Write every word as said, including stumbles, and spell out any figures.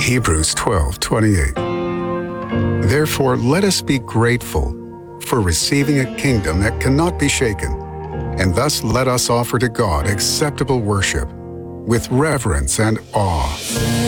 Hebrews twelve twenty-eight. Therefore, let us be grateful for receiving a kingdom that cannot be shaken, and thus let us offer to God acceptable worship with reverence and awe.